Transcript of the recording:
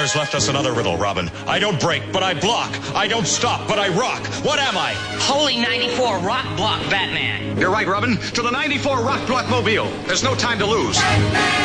has left us another riddle, Robin. I don't break, but I block. I don't stop, but I rock. What am I? Holy 94 Rock Block Batman. You're right, Robin. To the 94 Rock Block Mobile. There's no time to lose.